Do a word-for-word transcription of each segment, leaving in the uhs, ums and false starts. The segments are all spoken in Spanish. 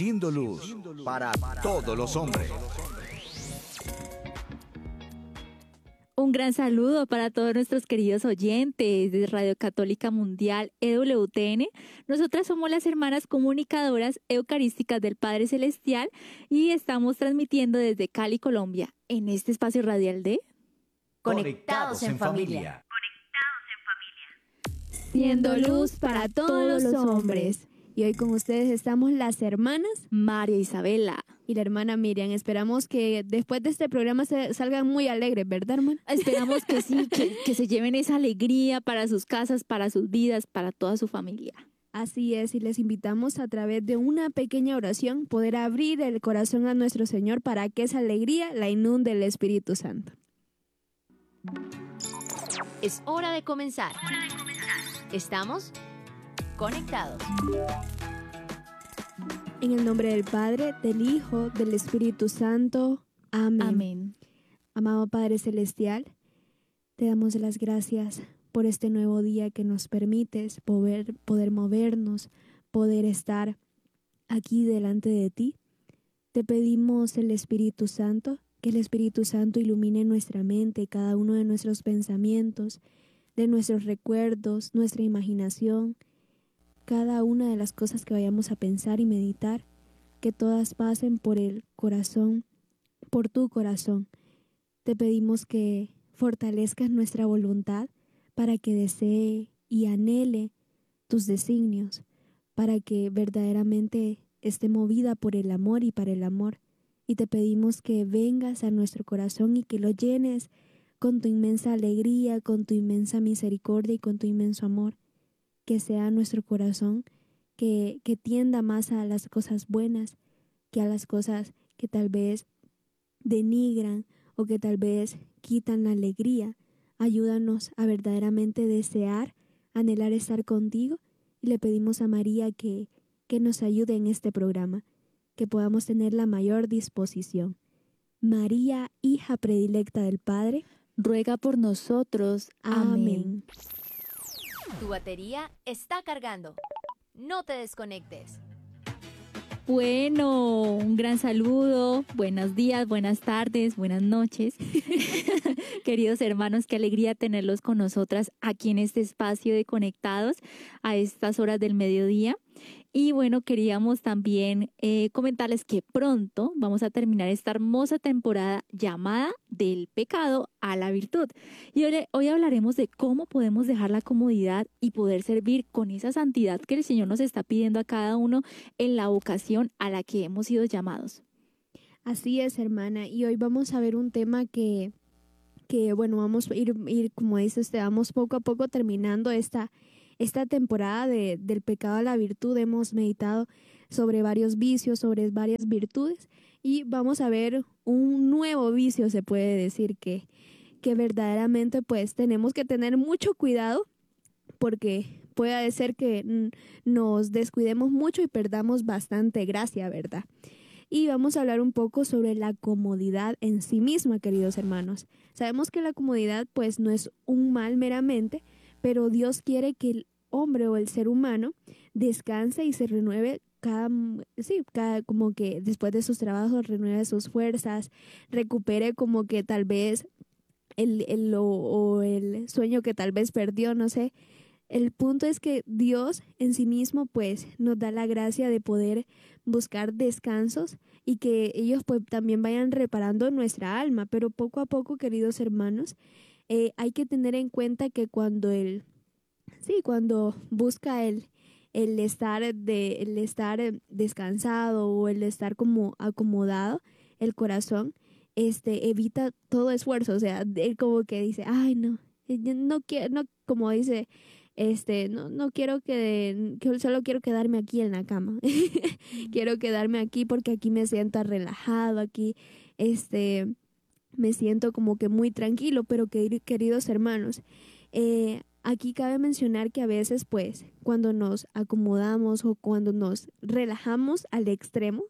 siendo luz para todos los hombres. Un gran saludo para todos nuestros queridos oyentes de Radio Católica Mundial E W T N. Nosotras somos las hermanas comunicadoras eucarísticas del Padre Celestial y estamos transmitiendo desde Cali, Colombia, en este espacio radial de Conectados en Familia. Siendo luz para todos los hombres. Y hoy con ustedes estamos las hermanas María Isabela y la hermana Miriam. Esperamos que después de este programa se salgan muy alegres, ¿verdad, hermana? Esperamos que sí, que, que se lleven esa alegría para sus casas, para sus vidas, para toda su familia. Así es, y les invitamos a través de una pequeña oración poder abrir el corazón a nuestro Señor para que esa alegría la inunde el Espíritu Santo. Es hora de comenzar. Estamos conectados. En el nombre del Padre, del Hijo, del Espíritu Santo. Amén. Amén. Amado Padre Celestial, te damos las gracias por este nuevo día que nos permites poder, poder movernos, poder estar aquí delante de ti. Te pedimos el Espíritu Santo, que el Espíritu Santo ilumine nuestra mente, cada uno de nuestros pensamientos, de nuestros recuerdos, nuestra imaginación, cada una de las cosas que vayamos a pensar y meditar, que todas pasen por el corazón, por tu corazón. Te pedimos que fortalezcas nuestra voluntad para que desee y anhele tus designios, para que verdaderamente esté movida por el amor y para el amor. Y te pedimos que vengas a nuestro corazón y que lo llenes con tu inmensa alegría, con tu inmensa misericordia y con tu inmenso amor. Que sea nuestro corazón que, que tienda más a las cosas buenas que a las cosas que tal vez denigran o que tal vez quitan la alegría. Ayúdanos a verdaderamente desear, anhelar estar contigo, y le pedimos a María que, que nos ayude en este programa, que podamos tener la mayor disposición. María, hija predilecta del Padre, ruega por nosotros. Amén. Amén. Tu batería está cargando. No te desconectes. Bueno, un gran saludo, buenos días, buenas tardes, buenas noches. Queridos hermanos, qué alegría tenerlos con nosotras aquí en este espacio de Conectados a estas horas del mediodía. Y bueno, queríamos también eh, comentarles que pronto vamos a terminar esta hermosa temporada llamada Del pecado a la virtud. Y hoy, hoy hablaremos de cómo podemos dejar la comodidad y poder servir con esa santidad que el Señor nos está pidiendo a cada uno en la vocación a la que hemos sido llamados. Así es, hermana. Y hoy vamos a ver un tema que, que bueno, vamos a ir, ir como dices, vamos poco a poco terminando esta Esta temporada de, del pecado a la virtud. Hemos meditado sobre varios vicios, sobre varias virtudes, y vamos a ver un nuevo vicio, se puede decir, que, que verdaderamente pues tenemos que tener mucho cuidado, porque puede ser que nos descuidemos mucho y perdamos bastante gracia, ¿verdad? Y vamos a hablar un poco sobre la comodidad en sí misma, queridos hermanos. Sabemos que la comodidad pues no es un mal meramente, pero Dios quiere que el hombre o el ser humano descanse y se renueve cada, sí, cada, como que después de sus trabajos renueve sus fuerzas, recupere como que tal vez el, el o, o el sueño que tal vez perdió, no sé. El punto es que Dios en sí mismo pues nos da la gracia de poder buscar descansos y que ellos pues también vayan reparando nuestra alma, pero poco a poco, queridos hermanos, eh, hay que tener en cuenta que cuando el Sí, cuando busca el, el estar de, el estar descansado o el estar como acomodado, el corazón, este, evita todo esfuerzo. O sea, él como que dice, ay, no, yo no quiero, no, como dice, este, no, no quiero que, que solo quiero quedarme aquí en la cama. Quiero quedarme aquí porque aquí me siento relajado, aquí, este, me siento como que muy tranquilo. Pero que, queridos hermanos, eh, aquí cabe mencionar que a veces, pues, cuando nos acomodamos o cuando nos relajamos al extremo,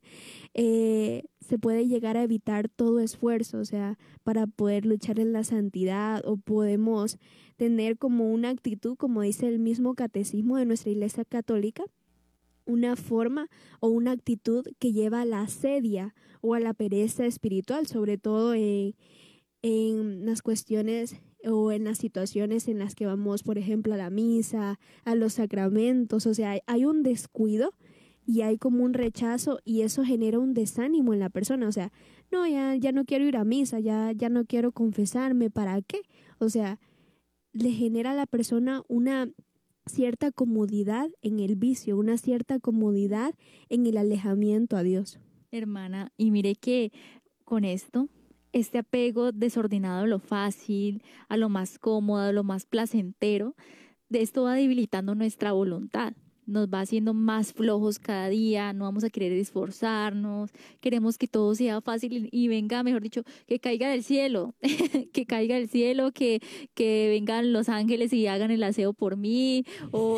eh, se puede llegar a evitar todo esfuerzo, o sea, para poder luchar en la santidad, o podemos tener como una actitud, como dice el mismo catecismo de nuestra Iglesia Católica, una forma o una actitud que lleva a la asedia o a la pereza espiritual, sobre todo en, en las cuestiones o en las situaciones en las que vamos, por ejemplo, a la misa, a los sacramentos. O sea, hay, hay un descuido y hay como un rechazo y eso genera un desánimo en la persona. O sea, no, ya, ya no quiero ir a misa, ya, ya no quiero confesarme, ¿para qué? O sea, le genera a la persona una cierta comodidad en el vicio, una cierta comodidad en el alejamiento a Dios. Hermana, y mire que con esto, este apego desordenado a lo fácil, a lo más cómodo, a lo más placentero, de esto va debilitando nuestra voluntad. Nos va haciendo más flojos cada día, no vamos a querer esforzarnos, queremos que todo sea fácil y, y venga, mejor dicho, que caiga del cielo, que caiga del cielo, que, que vengan los ángeles y hagan el aseo por mí, o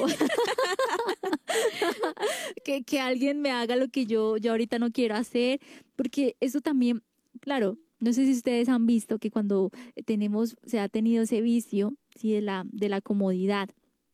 que, que alguien me haga lo que yo, yo ahorita no quiero hacer, porque eso también, claro, no sé si ustedes han visto que cuando tenemos, se ha tenido ese vicio, ¿sí? de la, de la comodidad,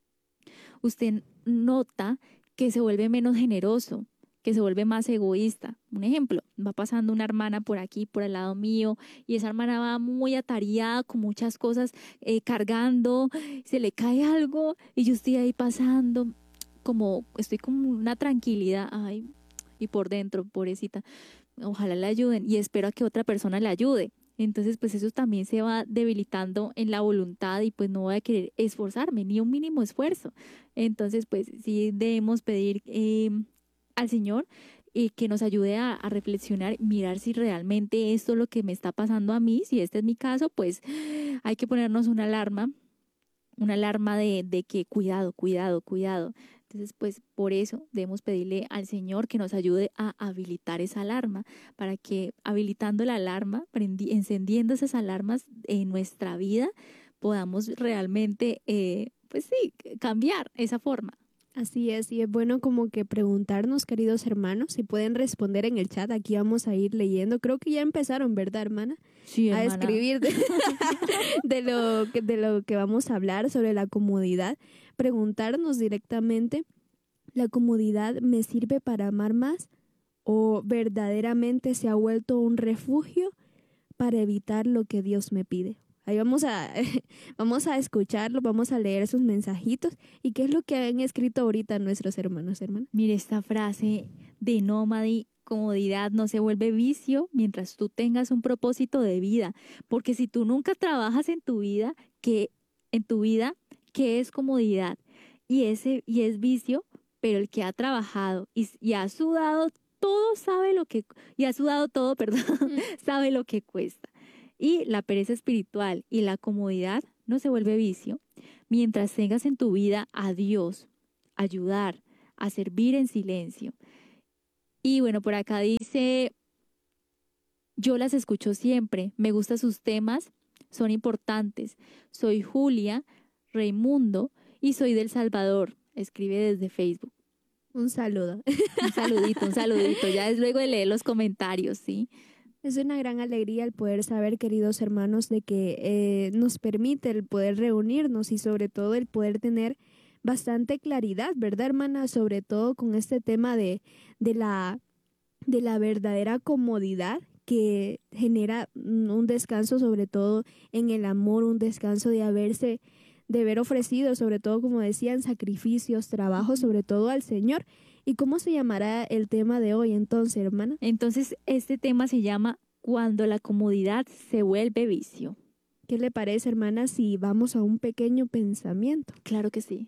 usted nota que se vuelve menos generoso, que se vuelve más egoísta. Un ejemplo, va pasando una hermana por aquí, por el lado mío, y esa hermana va muy atareada con muchas cosas, eh, cargando, se le cae algo, y yo estoy ahí pasando, como estoy con una tranquilidad, ay, y por dentro, pobrecita, ojalá le ayuden, y espero a que otra persona le ayude. Entonces, pues eso también se va debilitando en la voluntad y pues no voy a querer esforzarme, ni un mínimo esfuerzo. Entonces, pues sí debemos pedir eh, al Señor eh, que nos ayude a, a reflexionar, mirar si realmente esto es lo que me está pasando a mí. Si este es mi caso, pues hay que ponernos una alarma, una alarma de, de que cuidado, cuidado, cuidado. Entonces, pues por eso debemos pedirle al Señor que nos ayude a habilitar esa alarma, para que habilitando la alarma, prendi- encendiendo esas alarmas en nuestra vida, podamos realmente, eh, pues sí, cambiar esa forma. Así es, y es bueno como que preguntarnos, queridos hermanos, si pueden responder en el chat. Aquí vamos a ir leyendo. Creo que ya empezaron, ¿verdad, hermana? Sí, a hermana. escribir de, de, lo, que- de lo que vamos a hablar sobre la comodidad. Preguntarnos directamente, ¿la comodidad me sirve para amar más? ¿O verdaderamente se ha vuelto un refugio para evitar lo que Dios me pide? Ahí vamos a, vamos a escucharlo, vamos a leer esos mensajitos. ¿Y qué es lo que han escrito ahorita nuestros hermanos, hermanas? Mire esta frase de nómade: comodidad no se vuelve vicio mientras tú tengas un propósito de vida. Porque si tú nunca trabajas en tu vida, ¿qué, en tu vida, ¿qué es comodidad? Y, ese, y es vicio, pero el que ha trabajado y, y ha sudado todo sabe lo que, y ha sudado todo, perdón, sabe lo que cuesta. Y la pereza espiritual y la comodidad no se vuelve vicio mientras tengas en tu vida a Dios, ayudar, a servir en silencio. Y bueno, por acá dice, yo las escucho siempre, me gustan sus temas, son importantes. Soy Julia Raimundo y soy del Salvador. Escribe desde Facebook. Un saludo. Un saludito, un saludito. Ya es luego de leer los comentarios, ¿sí? Es una gran alegría el poder saber, queridos hermanos, de que eh, nos permite el poder reunirnos y sobre todo el poder tener bastante claridad, ¿verdad, hermana? Sobre todo con este tema de, de, la, de la verdadera comodidad que genera un descanso, sobre todo en el amor, un descanso de haberse, de haber ofrecido, sobre todo, como decían, sacrificios, trabajos, sobre todo al Señor. ¿Y cómo se llamará el tema de hoy entonces, hermana? Entonces, este tema se llama Cuando la comodidad se vuelve vicio. ¿Qué le parece, hermana, si vamos a un pequeño pensamiento? Claro que sí.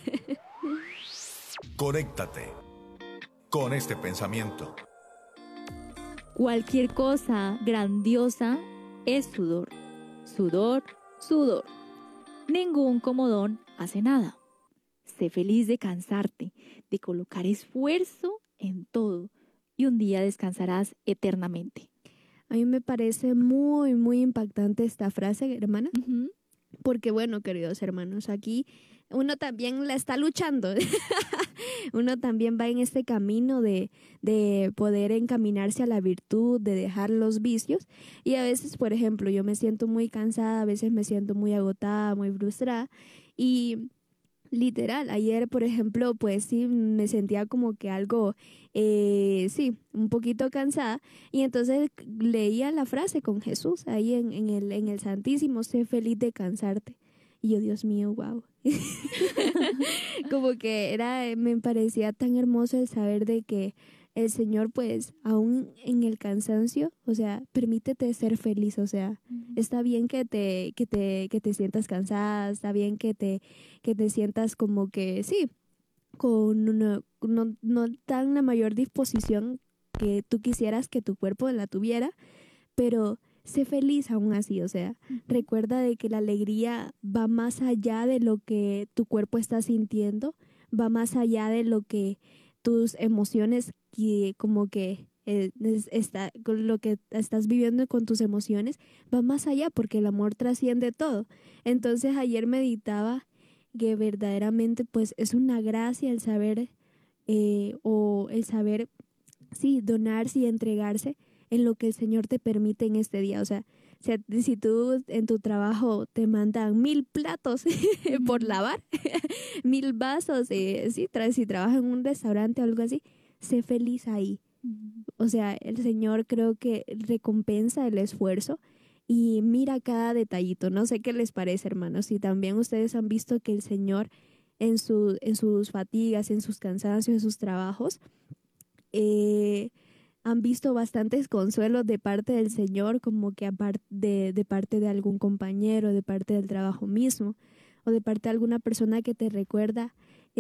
Conéctate con este pensamiento. Cualquier cosa grandiosa es sudor. Sudor, sudor. Ningún comodón hace nada. Sé feliz de cansarte, de colocar esfuerzo en todo, y un día descansarás eternamente. A mí me parece muy, muy impactante esta frase, hermana, Uh-huh. porque bueno, queridos hermanos, aquí uno también la está luchando. Uno también va en este camino de, de poder encaminarse a la virtud, de dejar los vicios. Y a veces, por ejemplo, yo me siento muy cansada, a veces me siento muy agotada, muy frustrada. Y Literal, ayer, por ejemplo, pues sí, me sentía como que algo, eh, sí, un poquito cansada. Y entonces leía la frase con Jesús ahí en, en el, en el Santísimo: sé feliz de cansarte. Y yo, Dios mío, wow. Como que era, me parecía tan hermoso el saber de que el Señor, pues, aún en el cansancio, o sea, permítete ser feliz, o sea, uh-huh. Está bien que te, que te, que te sientas cansada, está bien que te, que te sientas como que, sí, con una, no, no tan la mayor disposición que tú quisieras que tu cuerpo la tuviera, pero sé feliz aún así, o sea, uh-huh. Recuerda de que la alegría va más allá de lo que tu cuerpo está sintiendo, va más allá de lo que tus emociones, que como que eh, está, con lo que estás viviendo con tus emociones, va más allá porque el amor trasciende todo. Entonces ayer meditaba que verdaderamente pues es una gracia el saber eh, o el saber, sí, donarse y entregarse en lo que el Señor te permite en este día. O sea, si, si tú en tu trabajo te mandan mil platos por lavar, mil vasos, eh, sí, tra- si trabajas en un restaurante o algo así, sé feliz ahí. O sea, el Señor creo que recompensa el esfuerzo y mira cada detallito. No sé qué les parece, hermanos. Si también ustedes han visto que el Señor en, su, en sus fatigas, en sus cansancios, en sus trabajos, eh, han visto bastantes consuelos de parte del Señor, como que aparte de, de parte de algún compañero, de parte del trabajo mismo, o de parte de alguna persona que te recuerda,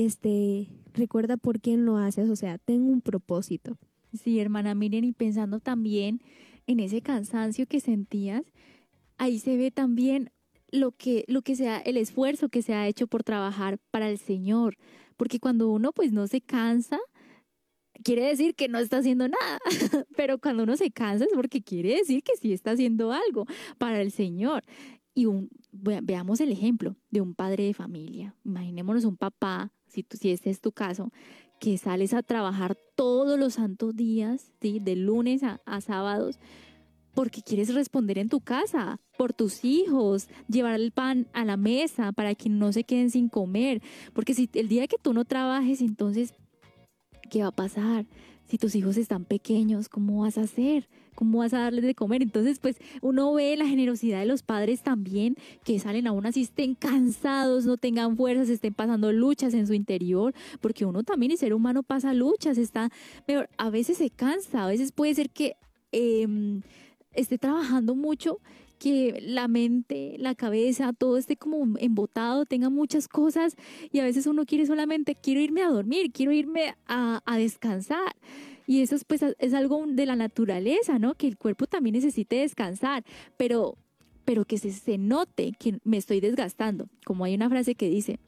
este, recuerda por quién lo haces, o sea, ten un propósito. Sí, hermana, miren, y pensando también en ese cansancio que sentías, ahí se ve también lo que, lo que sea, el esfuerzo que se ha hecho por trabajar para el Señor, porque cuando uno pues no se cansa, quiere decir que no está haciendo nada, pero cuando uno se cansa es porque quiere decir que sí está haciendo algo para el Señor. Y un, veamos el ejemplo de un padre de familia. Imaginémonos un papá, si, tú, si este es tu caso, que sales a trabajar todos los santos días, ¿sí? De lunes a, a sábados, porque quieres responder en tu casa, por tus hijos, llevar el pan a la mesa para que no se queden sin comer. Porque si el día que tú no trabajes, entonces, ¿qué va a pasar? Si tus hijos están pequeños, ¿cómo vas a hacer? ¿Cómo vas a darles de comer? Entonces, pues, uno ve la generosidad de los padres también, que salen aún así, estén cansados, no tengan fuerzas, estén pasando luchas en su interior, porque uno también, el ser humano, pasa luchas, está, pero a veces se cansa, a veces puede ser que eh, esté trabajando mucho, que la mente, la cabeza, todo esté como embotado, tenga muchas cosas y a veces uno quiere solamente, quiero irme a dormir, quiero irme a, a descansar. Y eso es, pues, es algo de la naturaleza, ¿no? Que el cuerpo también necesite descansar, pero, pero que se, se note que me estoy desgastando. Como hay una frase que dice,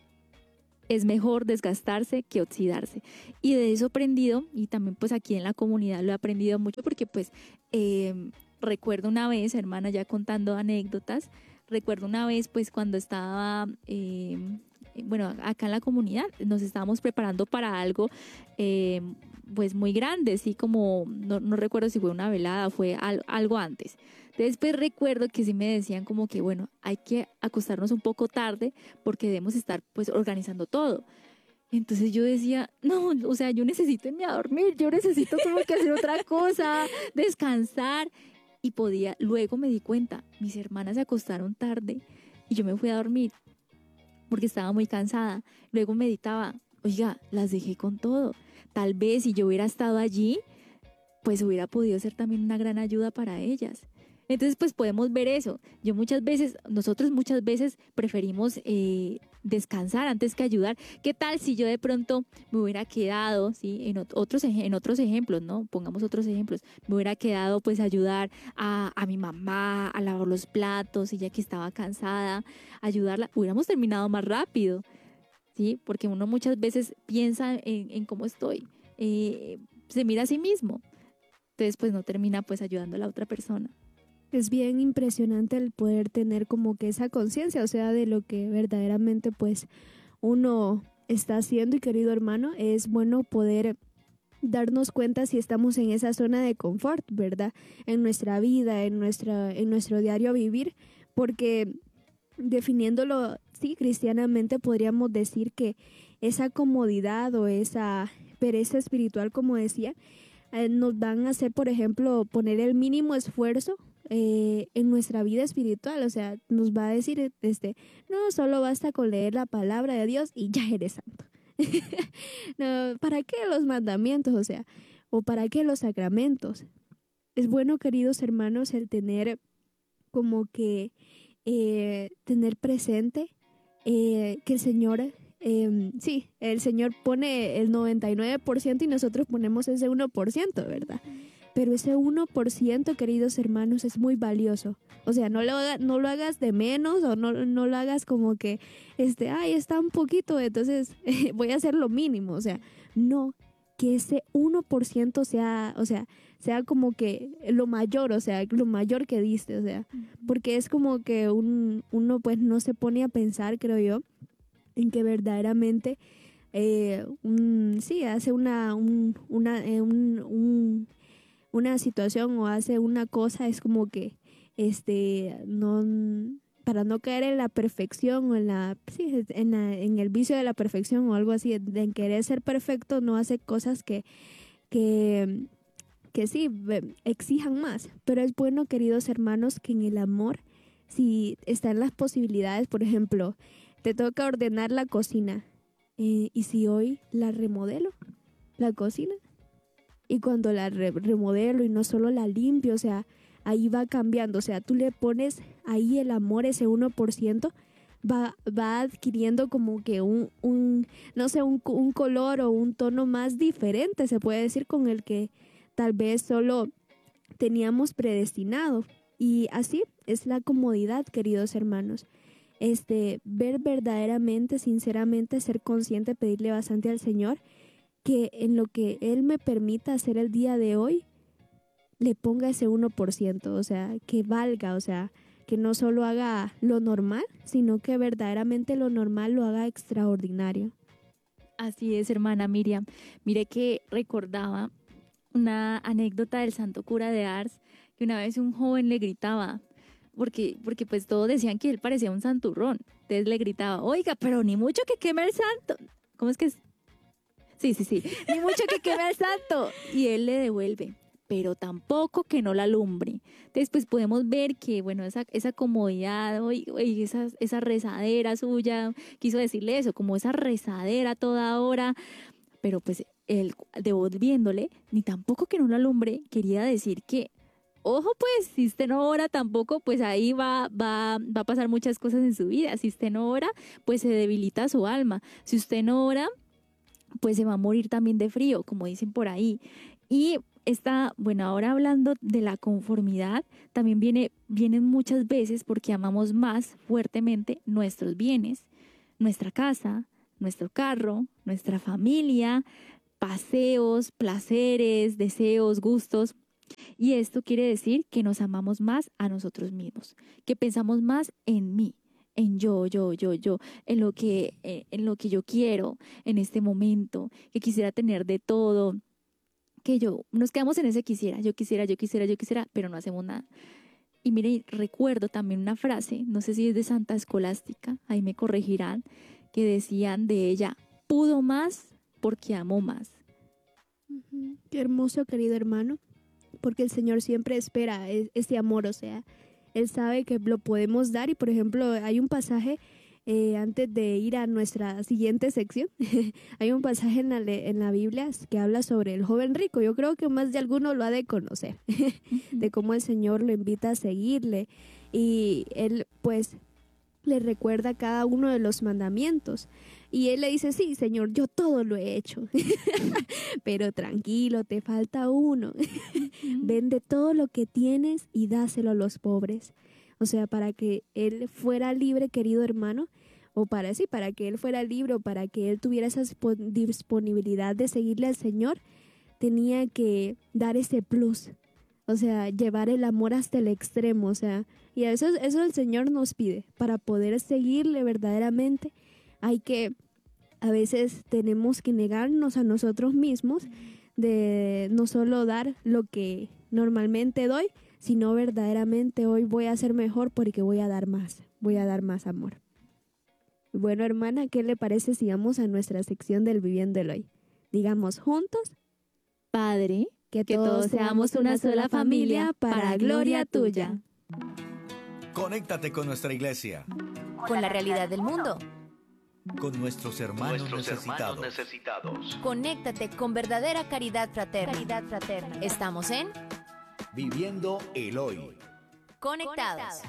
es mejor desgastarse que oxidarse. Y de eso he aprendido, y también pues aquí en la comunidad lo he aprendido mucho porque pues... Eh, Recuerdo una vez, hermana, ya contando anécdotas, recuerdo una vez pues cuando estaba, eh, bueno, acá en la comunidad nos estábamos preparando para algo eh, pues muy grande, sí, como, no, no recuerdo si fue una velada, fue al, algo antes. Después recuerdo que sí me decían como que, bueno, hay que acostarnos un poco tarde porque debemos estar pues organizando todo. Entonces yo decía, no, o sea, yo necesito irme a dormir, yo necesito como que hacer otra cosa, descansar. Y podía, luego me di cuenta, mis hermanas se acostaron tarde y yo me fui a dormir porque estaba muy cansada. Luego meditaba, oiga, las dejé con todo. Tal vez si yo hubiera estado allí, pues hubiera podido ser también una gran ayuda para ellas. Entonces, pues podemos ver eso. Yo muchas veces, nosotros muchas veces preferimos eh, descansar antes que ayudar. ¿Qué tal si yo de pronto me hubiera quedado, sí, en otros, en otros ejemplos, ¿no? Pongamos otros ejemplos. Me hubiera quedado, pues, a ayudar a, a mi mamá, a lavar los platos, ella que estaba cansada, ayudarla. Hubiéramos terminado más rápido, ¿sí? Porque uno muchas veces piensa en, en cómo estoy. Eh, se mira a sí mismo. Entonces, pues, no termina, pues, ayudando a la otra persona. Es bien impresionante el poder tener como que esa conciencia, o sea, de lo que verdaderamente pues uno está haciendo. Y querido hermano, es bueno poder darnos cuenta si estamos en esa zona de confort, ¿verdad? En nuestra vida, en, nuestra, en nuestro diario vivir, porque definiéndolo sí, cristianamente podríamos decir que esa comodidad o esa pereza espiritual, como decía, eh, nos van a hacer, por ejemplo, poner el mínimo esfuerzo eh, en nuestra vida espiritual. O sea, nos va a decir, este, no, solo basta con leer la palabra de Dios y ya eres santo. No, ¿para qué los mandamientos? O sea, ¿o para qué los sacramentos? Es bueno, queridos hermanos, el tener como que eh, tener presente eh, que el Señor, eh, sí, el Señor pone el noventa y nueve por ciento y nosotros ponemos ese uno por ciento, ¿verdad? Pero ese uno por ciento, queridos hermanos, es muy valioso. O sea, no lo, haga, no lo hagas de menos o no, no lo hagas como que, este, ay, está un poquito, entonces eh, voy a hacer lo mínimo. O sea, no, que ese uno por ciento sea, o sea, sea como que lo mayor, o sea, lo mayor que diste, o sea, porque es como que un, uno pues no se pone a pensar, creo yo, en que verdaderamente, eh, un, sí, hace una, un, una, eh, un, un una situación o hace una cosa, es como que este no, para no caer en la perfección o en la, sí, en, la, en el vicio de la perfección o algo así, en querer ser perfecto, no hace cosas que que, que sí exijan más. Pero es bueno, queridos hermanos, que en el amor, si están las posibilidades, por ejemplo, te toca ordenar la cocina, eh, y si hoy la remodelo, la cocina, y cuando la re- remodelo y no solo la limpio, o sea, ahí va cambiando. O sea, tú le pones ahí el amor, ese uno por ciento, va, va adquiriendo como que un, un no sé, un, un color o un tono más diferente, se puede decir, con el que tal vez solo teníamos predestinado. Y así es la comodidad, queridos hermanos. Este, ver verdaderamente, sinceramente, ser consciente, pedirle bastante al Señor que en lo que Él me permita hacer el día de hoy, le ponga ese uno por ciento, o sea, que valga, o sea, que no solo haga lo normal, sino que verdaderamente lo normal lo haga extraordinario. Así es, hermana Miriam. Mire que recordaba una anécdota del santo cura de Ars, que una vez un joven le gritaba, porque, porque pues todos decían que él parecía un santurrón, entonces le gritaba, oiga, pero ni mucho que queme el santo. ¿Cómo es que es? Sí, sí, sí. Ni mucho que queme al santo. Y él le devuelve, pero tampoco que no la alumbre. Entonces, pues podemos ver que, bueno, esa, esa comodidad, oye, oye, esa, esa rezadera suya, quiso decirle eso, como esa rezadera toda hora, pero pues él devolviéndole, ni tampoco que no la alumbre, quería decir que, ojo, pues, si usted no ora tampoco, pues ahí va, va, va a pasar muchas cosas en su vida. Si usted no ora, pues se debilita su alma. Si usted no ora, pues se va a morir también de frío, como dicen por ahí. Y esta, bueno, ahora hablando de la conformidad, también viene, vienen muchas veces porque amamos más fuertemente nuestros bienes, nuestra casa, nuestro carro, nuestra familia, paseos, placeres, deseos, gustos. Y esto quiere decir que nos amamos más a nosotros mismos, que pensamos más en mí, en yo, yo, yo, yo, en lo que, eh, en lo que yo quiero en este momento, que quisiera tener de todo, que yo, nos quedamos en ese quisiera, yo quisiera, yo quisiera, yo quisiera, pero no hacemos nada. Y mire, recuerdo también una frase, no sé si es de Santa Escolástica, ahí me corregirán, que decían de ella, pudo más porque amó más. Uh-huh. Qué hermoso, querido hermano, porque el Señor siempre espera este amor, o sea, Él sabe que lo podemos dar. Y por ejemplo, hay un pasaje, eh, antes de ir a nuestra siguiente sección, hay un pasaje en la, en la Biblia que habla sobre el joven rico. Yo creo que más de alguno lo ha de conocer, de cómo el Señor lo invita a seguirle y Él pues le recuerda cada uno de los mandamientos. Y él le dice, sí, Señor, yo todo lo he hecho. Pero tranquilo, te falta uno. Vende todo lo que tienes y dáselo a los pobres. O sea, para que él fuera libre, querido hermano, o para sí, para que él fuera libre, o para que él tuviera esa disponibilidad de seguirle al Señor, tenía que dar ese plus. O sea, llevar el amor hasta el extremo. O sea, y eso, eso el Señor nos pide. Para poder seguirle verdaderamente, hay que, a veces tenemos que negarnos a nosotros mismos de no solo dar lo que normalmente doy, sino verdaderamente hoy voy a ser mejor porque voy a dar más, voy a dar más amor. Bueno, hermana, ¿qué le parece si vamos a nuestra sección del Viviendo el Hoy? Digamos juntos, Padre, que, que todos seamos una sola familia para gloria tuya. Conéctate con nuestra iglesia, Con la realidad del mundo. con nuestros hermanos Nuestros necesitados. hermanos necesitados. Conéctate con verdadera caridad fraterna. Caridad fraterna. Estamos en Viviendo el hoy. Conectados.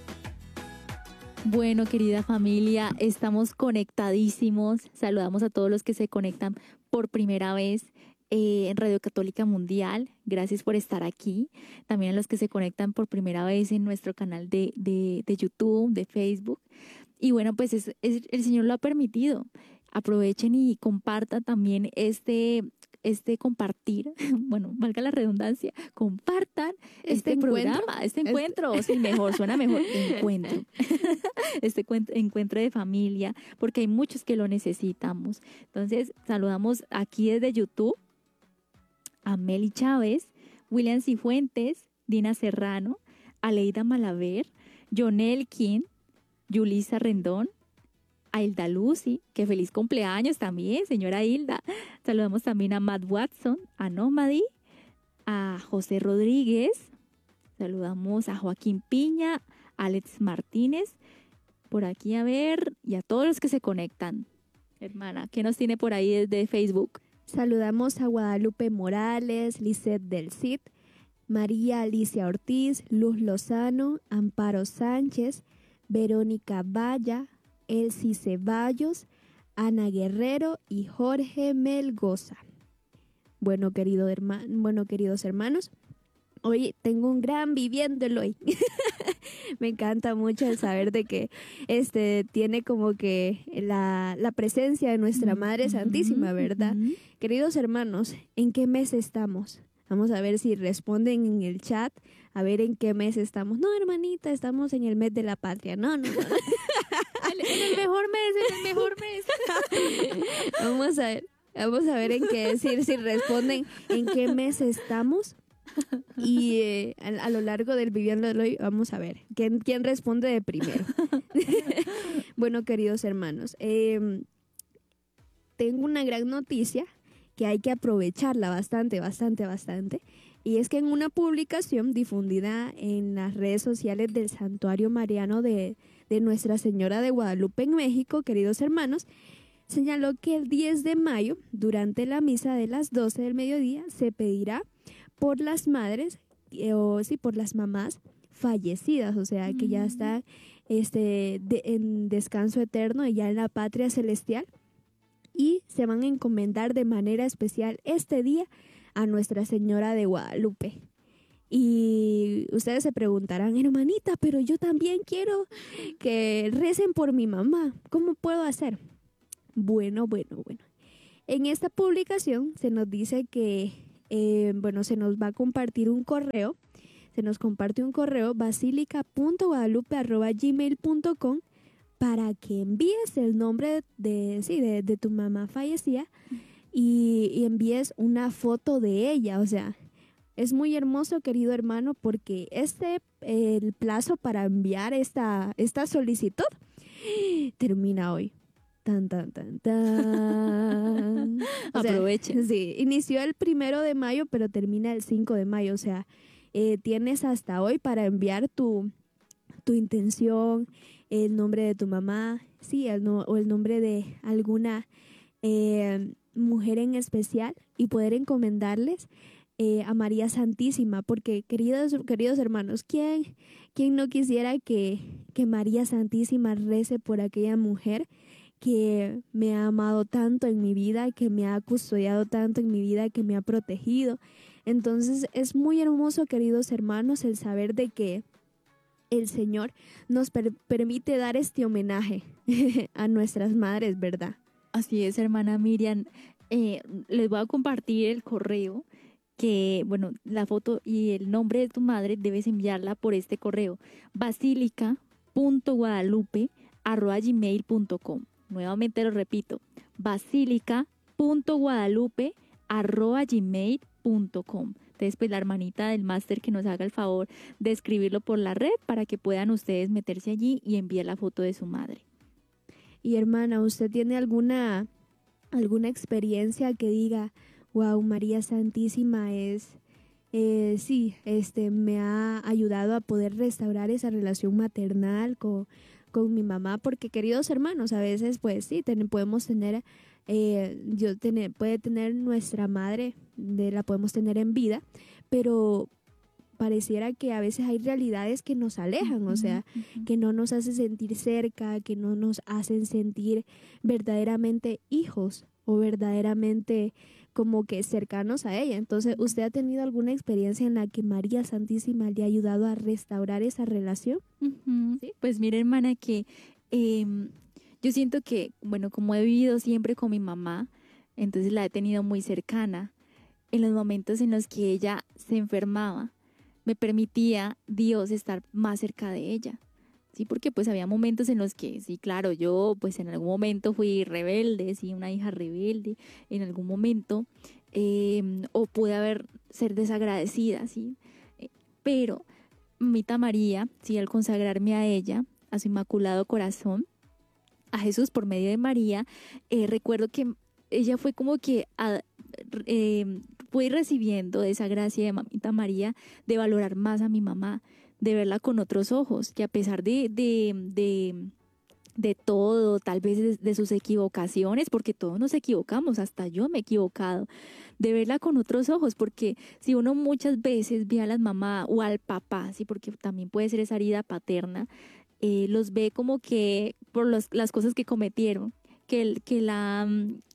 Bueno, querida familia, estamos conectadísimos. Saludamos a todos los que se conectan por primera vez eh, en Radio Católica Mundial. Gracias por estar aquí. También a los que se conectan por primera vez en nuestro canal de, de, de YouTube, de Facebook. Y bueno, pues es, es, el Señor lo ha permitido. Aprovechen y compartan también este, este compartir, bueno, valga la redundancia, compartan este, ¿Este programa, encuentro? este encuentro, este... sí, mejor, suena mejor, encuentro, este encuentro de familia, porque hay muchos que lo necesitamos. Entonces, saludamos aquí desde YouTube a Meli Chávez, William Cifuentes, Dina Serrano, Aleida Malaver, Jonel King, Yulisa Rendón, a Hilda Lucy, que feliz cumpleaños también, señora Hilda. Saludamos también a Matt Watson, a Nomadi, a José Rodríguez, saludamos a Joaquín Piña, a Alex Martínez, por aquí a ver, y a todos los que se conectan. Hermana, ¿qué nos tiene por ahí desde Facebook? Saludamos a Guadalupe Morales, Lisette del Cid, María Alicia Ortiz, Luz Lozano, Amparo Sánchez, Verónica Valla, Elsie Ceballos, Ana Guerrero y Jorge Melgoza. Bueno, querido hermano, bueno, queridos hermanos, hoy tengo un gran viviéndolo hoy. Me encanta mucho el saber de que este tiene como que la, la presencia de nuestra Madre Santísima, ¿verdad? Uh-huh. Queridos hermanos, ¿en qué mes estamos? Vamos a ver si responden en el chat, a ver en qué mes estamos. No, hermanita, estamos en el mes de la patria. No, no, no. En el mejor mes, en el mejor mes. Vamos a ver, vamos a ver en qué decir, si responden en qué mes estamos. Y eh, a, a lo largo del Viviendo el Hoy, vamos a ver quién, quién responde de primero. Bueno, queridos hermanos, eh, tengo una gran noticia que hay que aprovecharla bastante, bastante, bastante. Y es que en una publicación difundida en las redes sociales del Santuario Mariano de, de Nuestra Señora de Guadalupe en México, queridos hermanos, señaló que el diez de mayo, durante la misa de las doce del mediodía, se pedirá por las madres, eh, o sí, por las mamás fallecidas, o sea, que ya están este, de, en descanso eterno y ya en la patria celestial, y se van a encomendar de manera especial este día a Nuestra Señora de Guadalupe. Y ustedes se preguntarán, hermanita, pero yo también quiero que recen por mi mamá. ¿Cómo puedo hacer? Bueno, bueno, bueno. En esta publicación se nos dice que, eh, bueno, se nos va a compartir un correo. Se nos comparte un correo, basilica punto guadalupe arroba gmail punto com, para que envíes el nombre de, sí, de, de tu mamá fallecida y, y envíes una foto de ella. O sea, es muy hermoso, querido hermano, porque este, eh, el plazo para enviar esta, esta solicitud termina hoy. Tan, tan, tan, tan. O sea, aprovechen. Sí, inició el primero de mayo, pero termina el cinco de mayo. O sea, eh, tienes hasta hoy para enviar tu, tu intención, el nombre de tu mamá, sí, el no, o el nombre de alguna eh, mujer en especial, y poder encomendarles eh, a María Santísima, porque queridos, queridos hermanos, ¿quién, quién no quisiera que, que María Santísima rece por aquella mujer que me ha amado tanto en mi vida, que me ha custodiado tanto en mi vida, que me ha protegido? Entonces es muy hermoso, queridos hermanos, el saber de que el Señor nos per- permite dar este homenaje a nuestras madres, ¿verdad? Así es, hermana Miriam. Eh, les voy a compartir el correo que, bueno, la foto y el nombre de tu madre debes enviarla por este correo, basilica punto guadalupe arroba gmail punto com. Nuevamente lo repito, basilica punto guadalupe arroba gmail punto com. Entonces, pues la hermanita del máster que nos haga el favor de escribirlo por la red para que puedan ustedes meterse allí y enviar la foto de su madre. Y hermana, ¿usted tiene alguna, alguna experiencia que diga, wow, María Santísima es, eh, sí, este, me ha ayudado a poder restaurar esa relación maternal con, con mi mamá? Porque, queridos hermanos, a veces, pues sí, ten, podemos tener, eh, yo tener, puede tener nuestra madre, de, la podemos tener en vida, pero pareciera que a veces hay realidades que nos alejan, uh-huh, o sea, uh-huh. que no nos hacen sentir cerca, que no nos hacen sentir verdaderamente hijos o verdaderamente como que cercanos a ella. Entonces, ¿usted ha tenido alguna experiencia en la que María Santísima le ha ayudado a restaurar esa relación? Uh-huh. ¿Sí? Pues mire, hermana, que eh, yo siento que, bueno, como he vivido siempre con mi mamá, entonces la he tenido muy cercana. En los momentos en los que ella se enfermaba, me permitía Dios estar más cerca de ella, ¿sí? Porque pues había momentos en los que, sí, claro, yo pues en algún momento fui rebelde, sí, una hija rebelde, en algún momento, eh, o pude haber, ser desagradecida, sí, eh, pero mamita María, sí, al consagrarme a ella, a su inmaculado corazón, a Jesús por medio de María, eh, recuerdo que ella fue como que a, eh, fui recibiendo esa gracia de mamita María de valorar más a mi mamá, de verla con otros ojos, que a pesar de, de, de, de todo, tal vez de, de sus equivocaciones, porque todos nos equivocamos, hasta yo me he equivocado, de verla con otros ojos, porque si uno muchas veces ve a las mamás o al papá, sí, porque también puede ser esa herida paterna, eh, los ve como que por los, las cosas que cometieron, que, que la...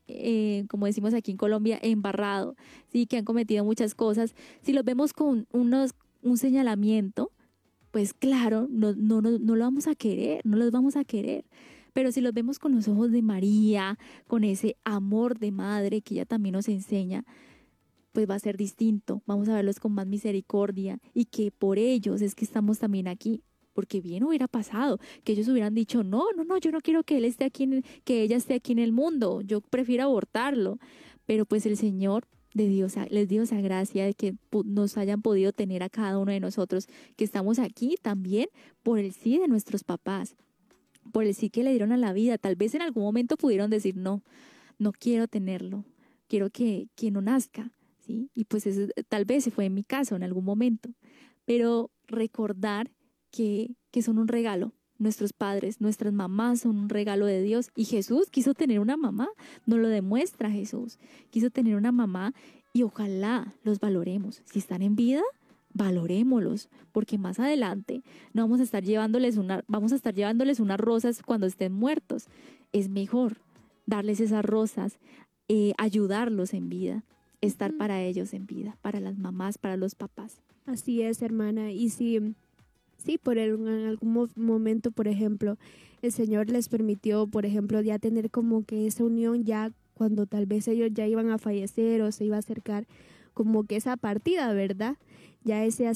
Eh, como decimos aquí en Colombia, embarrado, sí, que han cometido muchas cosas. Si los vemos con unos, un señalamiento, pues claro, no, no, no, no lo vamos a querer, no los vamos a querer. Pero si los vemos con los ojos de María, con ese amor de madre que ella también nos enseña, pues va a ser distinto. Vamos a verlos con más misericordia y que por ellos es que estamos también aquí. Porque bien hubiera pasado, que ellos hubieran dicho, no, no, no, yo no quiero que él esté aquí, en el, que ella esté aquí en el mundo, yo prefiero abortarlo. Pero pues el Señor de Dios les dio esa gracia de que nos hayan podido tener a cada uno de nosotros, que estamos aquí también por el sí de nuestros papás, por el sí que le dieron a la vida. Tal vez en algún momento pudieron decir, no, no quiero tenerlo, quiero que, que no nazca, ¿sí? Y pues eso, tal vez se fue en mi caso en algún momento, pero recordar Que, que son un regalo. Nuestros padres, nuestras mamás son un regalo de Dios. Y Jesús quiso tener una mamá, nos lo demuestra Jesús. Quiso tener una mamá y ojalá los valoremos. Si están en vida, valorémoslos, porque más adelante no vamos a estar llevándoles una, vamos a estar llevándoles unas rosas cuando estén muertos. Es mejor darles esas rosas, eh, ayudarlos en vida, estar para ellos en vida, para las mamás, para los papás. Así es, hermana. Y si Sí, por el, en algún momento, por ejemplo, el Señor les permitió, por ejemplo, ya tener como que esa unión ya cuando tal vez ellos ya iban a fallecer o se iba a acercar como que esa partida, ¿verdad? Ya ese